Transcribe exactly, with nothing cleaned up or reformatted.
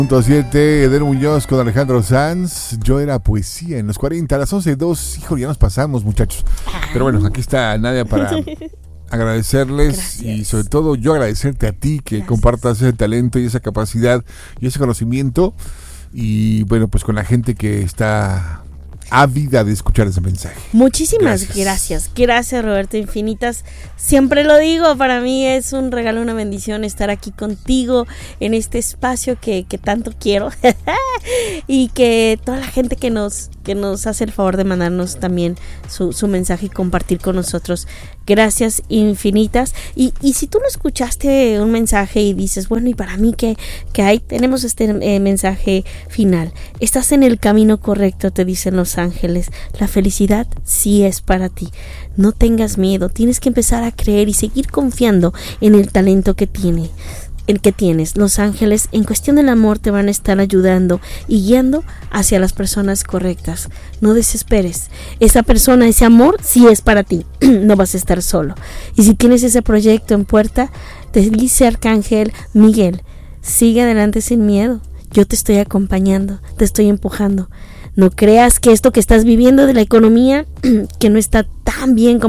Punto siete, Eder Muñoz con Alejandro Sanz. Yo era poesía en los cuarenta, a las once dos. Hijo, ya nos pasamos, muchachos. Pero bueno, aquí está Nadia para agradecerles. Gracias. Y sobre todo yo agradecerte a ti que Gracias. Compartas ese talento y esa capacidad y ese conocimiento. Y bueno, pues con la gente que está ávida de escuchar ese mensaje. Muchísimas gracias. gracias, gracias Roberto, infinitas. Siempre lo digo, para mí es un regalo, una bendición estar aquí contigo en este espacio que, que tanto quiero y que toda la gente que nos, que nos hace el favor de mandarnos también su, su mensaje y compartir con nosotros. Gracias infinitas. Y, y si tú no escuchaste un mensaje y dices, bueno, ¿y para mí qué, qué hay? Tenemos este eh, mensaje final. Estás en el camino correcto, te dicen los ángeles. La felicidad sí es para ti. No tengas miedo, tienes que empezar a creer y seguir confiando en el talento que tiene. El que tienes. Los ángeles en cuestión del amor te van a estar ayudando y guiando hacia las personas correctas. No desesperes. Esa persona, ese amor sí es para ti. No vas a estar solo. Y si tienes ese proyecto en puerta, te dice Arcángel Miguel, sigue adelante sin miedo. Yo te estoy acompañando, te estoy empujando. No creas que esto que estás viviendo de la economía, que no está tan bien como